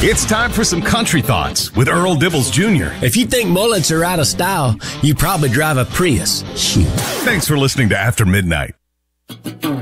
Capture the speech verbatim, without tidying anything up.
It's time for some country thoughts with Earl Dibbles Junior If you think mullets are out of style, you probably drive a Prius. Shoot. Thanks for listening to After Midnight.